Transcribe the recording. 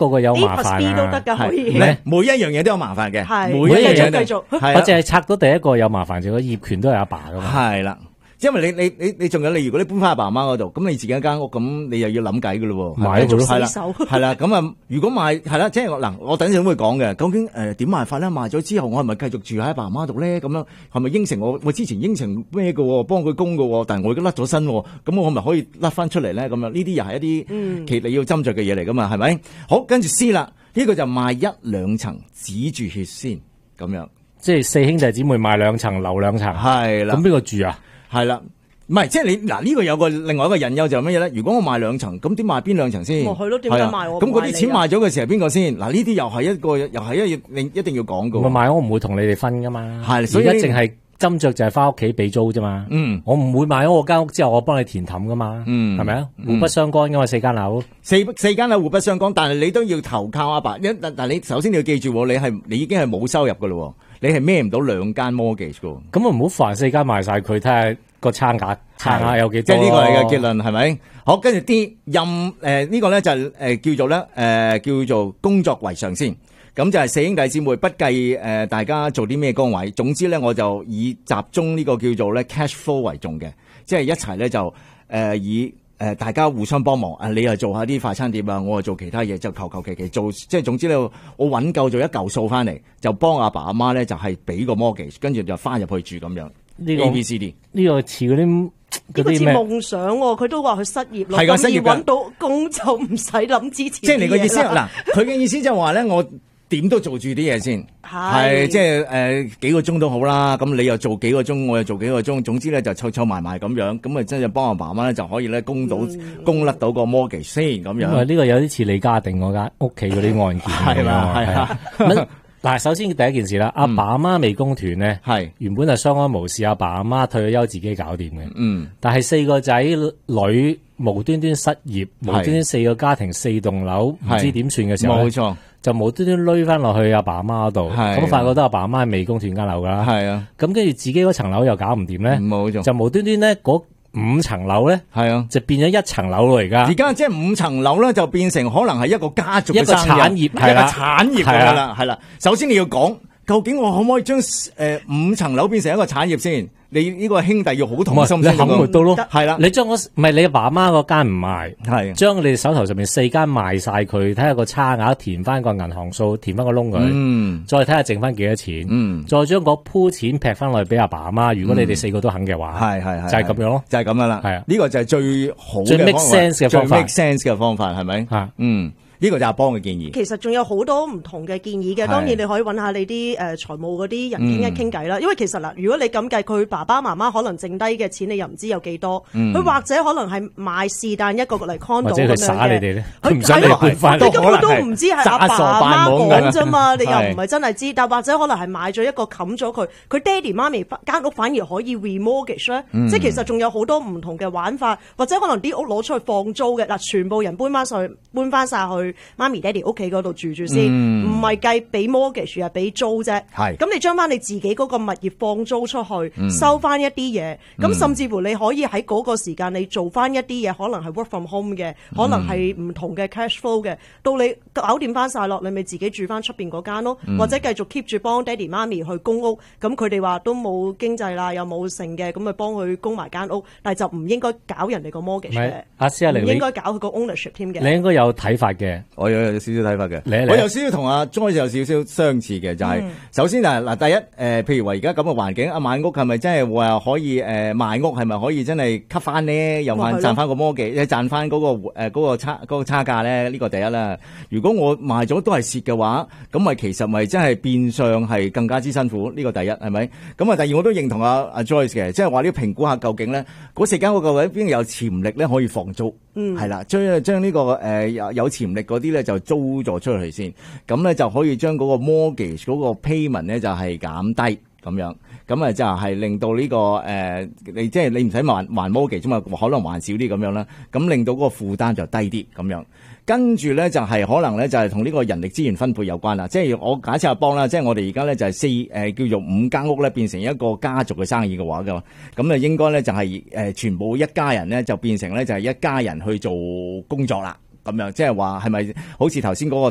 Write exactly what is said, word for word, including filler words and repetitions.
個個有麻煩 A plus B 都得㗎，可以。 唔係每一樣嘢都有麻煩嘅， 係每一樣嘢都繼續。 我淨係拆到第一個有麻煩，就個業權都係阿爸噶嘛。 係啦。因為你你你你仲有你，如果你搬翻阿爸阿媽嗰度，咁你自己一間屋，咁你又要諗計噶咯喎， 買咗係啦，係啦，咁啊，如果賣係啦，即係嗱，我等陣會講嘅，究竟誒點賣法咧？賣咗之後，我係咪繼續住喺阿爸阿媽度咧？咁樣係咪應承我？我之前應承咩嘅？幫佢供嘅，但係我而家甩咗身，咁我係咪可以甩翻出嚟咧？咁樣呢啲又係一啲其實你要斟酌嘅嘢嚟噶嘛？係咪？好，跟住 C 啦，呢個就賣一兩層止住血先，咁樣， 即係四兄弟姊妹賣兩層，留兩層， 係啦。 咁邊個住啊？ 係啦，唔係即係你嗱呢個有個另外一個隱憂就係乜嘢咧？如果我賣兩層，咁點賣邊兩層先？ 哦，係咯，點解賣我？ 咁嗰啲錢賣咗嘅時候邊個先？嗱呢啲又係一個又係一定一定要講噶。 唔係賣我唔會同你哋分噶嘛。 係，所以而家淨係斟酌就係翻屋企俾租啫嘛。嗯，我唔會賣咗我間屋之後我幫你填氹噶嘛。嗯，係咪啊？互不相干噶嘛，四間樓。 四四間樓互不相干，但係你都要投靠阿爸。但但你首先你要記住，你係你已經係冇收入噶咯。你係孭唔到兩間 mortgage 噶。 咁啊唔好煩四間賣晒佢，睇下個差額差額有幾多。 即係呢個係嘅結論係咪？好，跟住 D 任誒、呃這個、呢個咧就誒、呃、叫做咧誒、呃、叫做工作為上先。咁就係四兄弟姊妹不計誒、呃、大家做啲咩崗位，總之咧我就以集中呢個叫做咧 cash flow 為重嘅，即係一齊咧就誒、呃、以。誒，大家互相幫忙，啊，你又做下啲快餐店啊，我又做其他嘢，就求求其其做，即係總之咧，我揾夠咗一嚿數翻嚟，就幫阿爸阿媽咧，就係俾個 mortgage，跟住就翻入去住咁樣。呢個 A B C D 呢個似嗰啲呢個似夢想喎，佢都話佢失業咯， 係㗎，失業揾到工就唔使諗之前。 即係你個意思嗱，佢嘅意思就係話咧，我點都做住啲嘢先，係即係誒、呃、幾個鐘都好啦。咁你又做幾個鐘，我又做幾個鐘，總之咧就湊湊埋埋咁樣，咁啊真係幫阿爸媽咧就可以咧供到、嗯、供甩到個 mortgage 先咁樣。 因為呢個有啲似李家定嗰間屋企嗰啲案件係嘛？係啊。嗱，首先第一件事啦，阿、嗯、爸阿媽未供團咧，係原本就相安無事，阿爸阿媽退咗休自己搞掂嘅。嗯，但係四個仔女無端端失業，無端端四個家庭四棟樓，唔知點算嘅時候咧，冇錯，就無端端攏翻落去阿爸阿媽嗰度，咁發覺得阿爸阿媽係未供團間樓噶啦，係啊，咁跟住自己嗰層樓又搞唔掂咧，冇錯，就無端端咧嗰五層樓咧，係啊，就變咗一層樓咯而家。而家即係五層樓咧，就變成可能係一個家族嘅產業，係啦，產業㗎啦，係啦。首先你要講，究竟我可唔可以將誒五層樓變成一個產業先？你呢個兄弟要好同心先，你肯活到咯，係啦。你將我唔係你阿爸阿媽嗰間唔賣，係將你哋手頭上面四間賣晒佢，睇下個差額，填翻個銀行數，填翻個窿佢，嗯，再睇下剩翻幾多錢，嗯，再將嗰鋪錢劈翻落去俾阿爸阿媽。如果你哋四個都肯嘅話，係係係，就係咁樣咯，就係咁樣啦，係啊，呢個就係最好最 make sense 嘅方法，最 make sense 嘅方法係咪？嚇，嗯。呢個就係阿邦嘅建議。其實仲有好多唔同嘅建議嘅，當然你可以揾下你啲誒財務嗰啲人傾一傾偈啦。因為其實嗱，如果你咁計，佢爸爸媽媽可能剩低嘅錢，你又唔知有幾多。佢、嗯、或者可能係買是但一個嚟 condo 咁樣嘅。或者佢耍你哋咧，佢唔使你賠翻，你根本都唔知係阿爸阿媽講啫嘛，你又唔係真係知。但或者可能係買咗一個冚咗佢，佢爹哋媽咪間屋反而可以 remortgage 咧、嗯。即係其實仲有好多唔同嘅玩法，或者可能啲屋攞出去放租嘅嗱，全部人搬翻上去，搬翻晒去。媽咪爹哋屋企嗰度住住先，唔係計俾 mortgage 係俾租啫。係咁，你將翻你自己嗰個物業放租出去，嗯、收翻一啲嘢。咁、嗯、甚至乎你可以喺嗰個時間，你做翻一啲嘢，可能係 work from home 嘅，可能係唔同嘅 cash flow 嘅。到你搞掂翻晒落，你咪自己住翻出邊嗰間咯，嗯、或者繼續 keep 住幫爹哋媽咪去供屋。咁佢哋話都冇經濟啦，又冇剩嘅，咁咪幫佢供埋間屋。但係就唔應該搞人哋個 mortgage 嘅。阿施亞玲，唔應該搞佢個 ownership 添嘅。你應該有睇法嘅。我有。有少少睇法嘅，我有少少同阿 Joyce 有少少相似嘅，就係、是嗯、首先嗱嗱，第一誒、呃，譬如話而家咁嘅環境，阿買屋係咪真係話可以誒、呃、賣屋係咪可以真係吸翻呢？又賺賺翻個摩記，賺翻嗰個誒嗰、呃那個差嗰、那個差價咧？呢、這個第一啦。如果我賣咗都係蝕嘅話，咁咪其實咪真係變相係更加之辛苦。呢、這個第一係咪？咁啊，第二我都認同阿阿 Joyce 嘅，即係話呢評估下究竟咧嗰四間屋究竟邊有潛力咧可以放租？嗯，係啦，將將呢個誒有有潛力嗰啲咧就租咗出去先，咁咧就可以將嗰個 mortgage 嗰個 payment 咧就係減低咁樣，咁啊就係令到呢、這個誒、呃、你即係你唔使還還 mortgage 啫嘛，可能還少啲咁樣啦，咁令到嗰個負擔就低啲咁樣。跟住咧就係、是、可能咧就係同呢個人力資源分配有關啦，即係我假設阿邦啦，即係我哋而家咧就係四誒、呃、叫做五間屋咧變成一個家族嘅生意嘅話嘅，咁啊應該咧就係、是、誒、呃、全部一家人咧就變成咧就係一家人去做工作啦，咁樣即係話係咪好似頭先嗰個